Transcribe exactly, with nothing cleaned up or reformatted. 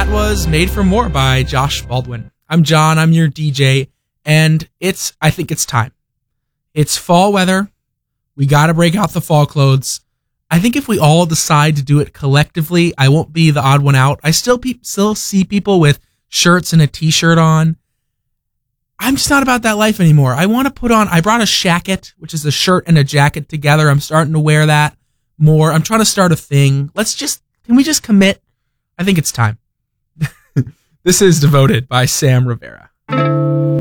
That was Made for More by Josh Baldwin. I'm John, I'm your D J, and it's, I think it's time. It's fall weather. We gotta break out the fall clothes. I think if we all decide to do it collectively, I won't be the odd one out. I still pe- still see people with shirts and a t-shirt on. I'm just not about that life anymore. I want to put on, I brought a shacket, which is a shirt and a jacket together. I'm starting to wear that more. I'm trying to start a thing. Let's just, can we just commit? I think it's time. This is Devoted by Sam Rivera.